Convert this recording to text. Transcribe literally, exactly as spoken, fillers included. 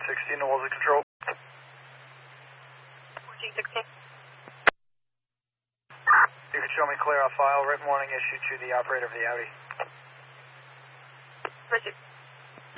sixteen to Wolseley Control. fourteen sixteen. You can show me clear on file. Written warning issued to the operator of the Audi. Richard.